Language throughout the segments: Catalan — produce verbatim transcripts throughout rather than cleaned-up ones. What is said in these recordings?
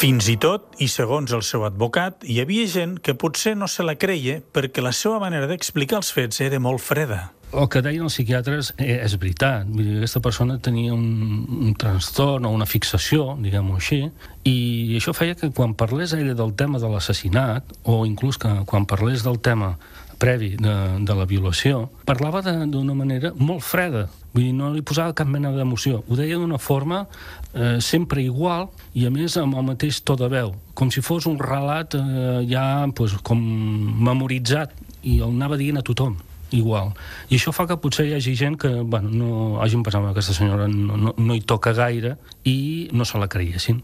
Fins i tot, i segons el seu advocat, hi havia gent que potser no se la creia perquè la seva manera d'explicar els fets era molt freda. El que deien els psiquiatres és veritat. Vull dir, aquesta persona tenia un, un trastorn o una fixació, diguem-ho així, i això feia que quan parlés ella del tema de l'assassinat, o inclús que quan parlés del tema previ de, de la violació, parlava d'una manera molt freda. Vull dir, no li posava cap mena d'emoció. Ho deia d'una forma eh, sempre igual i, a més, amb el mateix to de veu. Com si fos un relat eh, ja pues, com memoritzat i el anava dient a tothom igual. I això fa que potser hi hagi gent que bueno, no hagin pensat que aquesta senyora no, no, no hi toca gaire i no se la creiessin.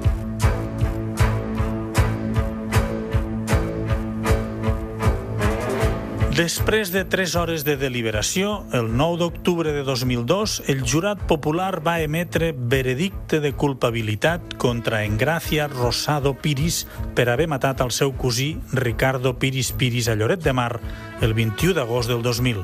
Després de tres hores de deliberació, el nou d'octubre de dos mil dos, el jurat popular va emetre veredicte de culpabilitat contra Engracia Rosado Piris per haver matat el seu cosí Ricardo Piris Piris a Lloret de Mar el vint-i-u d'agost del dos mil.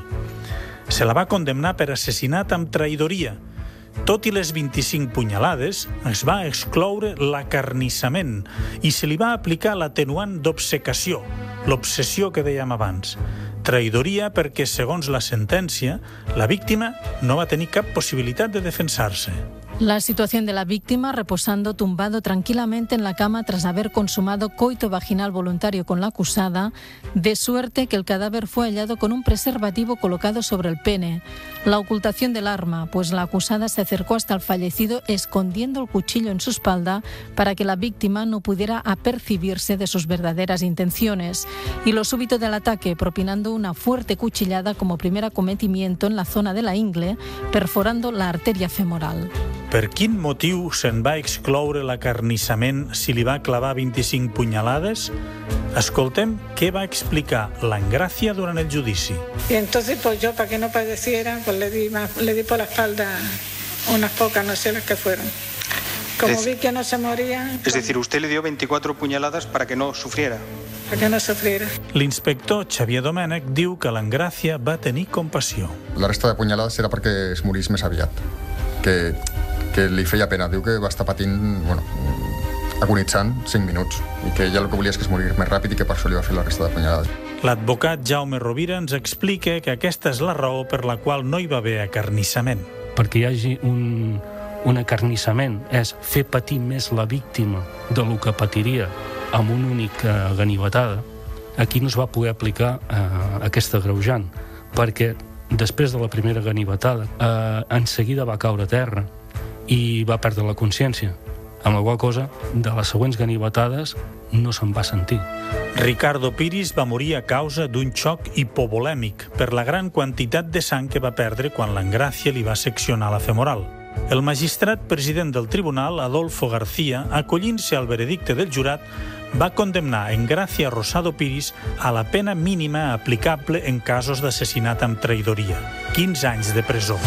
Se la va condemnar per assassinat amb traïdoria. Tot i les vint-i-cinc punyalades, es va excloure l'acarnissament i se li va aplicar l'atenuant d'obcecació, l'obsessió que dèiem abans. Traïdoria perquè, segons la sentència, la víctima no va tenir cap possibilitat de defensar-se. La situación de la víctima, reposando tumbado tranquilamente en la cama tras haber consumado coito vaginal voluntario con la acusada, de suerte que el cadáver fue hallado con un preservativo colocado sobre el pene. La ocultación del arma, pues la acusada se acercó hasta el fallecido escondiendo el cuchillo en su espalda para que la víctima no pudiera apercibirse de sus verdaderas intenciones. Y lo súbito del ataque, propinando una fuerte cuchillada como primer acometimiento en la zona de la ingle, perforando la arteria femoral. Per quin motiu se'n va excloure l'acarnissament si li va clavar vint-i-cinc punyalades? Escoltem què va explicar la Engracia durant el judici. Y entonces, pues yo, para que no padeciera, pues le di, más, le di por la espalda unas pocas, no sé las que fueron. Como es, vi que no se moría... Es decir, usted le dio veinticuatro puñaladas para que no sufriera. Para que no sufriera. L'inspector Xavier Domènech diu que l'Engracia va tenir compassió. La resta de punyalades era perquè es morís més aviat. Que... que li feia pena. Diu que va estar patint, bueno, agonitzant cinc minuts i que ella el que volia és que es morís més ràpid i que per això li va fer la resta de punyalades. L'advocat Jaume Rovira ens explica que aquesta és la raó per la qual no hi va haver acarnissament. Perquè hi hagi un, un acarnissament és fer patir més la víctima de lo que patiria amb una única ganivetada. Aquí no es va poder aplicar eh, aquesta agreujant, perquè després de la primera ganivetada eh, en seguida va caure a terra i va perdre la consciència, amb la qual cosa de les següents ganivetades no se'n va sentir. Ricardo Piris va morir a causa d'un xoc hipovolèmic per la gran quantitat de sang que va perdre quan l'Engracia li va seccionar la femoral. El magistrat president del tribunal, Adolfo García, acollint-se al veredicte del jurat, va condemnar Engracia Rosado Piris a la pena mínima aplicable en casos d'assassinat amb traïdoria, quinze anys de presó.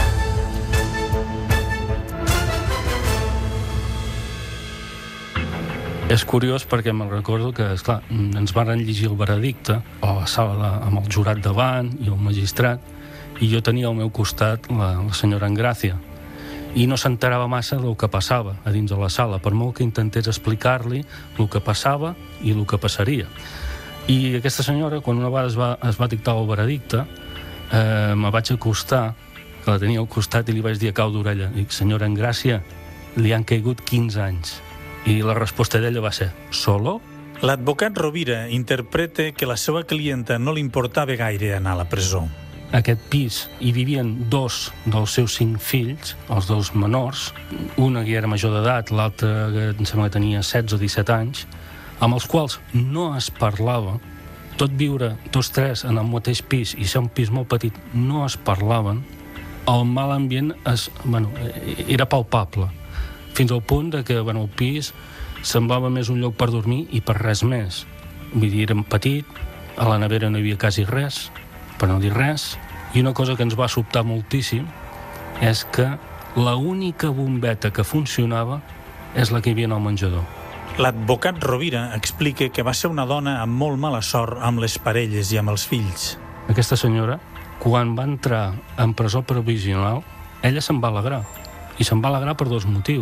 És curiós perquè me'n recordo que, esclar, ens van llegir el veredicte a la sala de, amb el jurat davant i el magistrat, i jo tenia al meu costat la, la senyora Engracia, i no s'enterava massa del que passava a dins de la sala, per molt que intentés explicar-li el que passava i el que passaria. I aquesta senyora, quan una vegada es va, es va dictar el veredicte, eh, me vaig acostar, que la tenia al costat, i li vaig dir a cau d'orella, dic, senyora Engracia, li han caigut quinze anys. I la resposta d'ella va ser, ¿solo? L'advocat Rovira interpreta que la seva clienta no li importava gaire anar a la presó. Aquest pis hi vivien dos dels seus cinc fills, els dos menors, una que era major d'edat, l'altra que em sembla que tenia setze o disset anys, amb els quals no es parlava. Tot viure tots tres en el mateix pis i ser un pis molt petit no es parlaven. El mal ambient es, bueno, era palpable, fins al punt de que bueno, el pis semblava més un lloc per dormir i per res més. Vull dir, érem petit, a la nevera no hi havia quasi res, per no dir res, i una cosa que ens va sobtar moltíssim és que l'única bombeta que funcionava és la que hi havia al menjador. L'advocat Rovira explica que va ser una dona amb molt mala sort amb les parelles i amb els fills. Aquesta senyora, quan va entrar en presó provisional, ella se'n va alegrar. I se'n va alegrar per dos motius.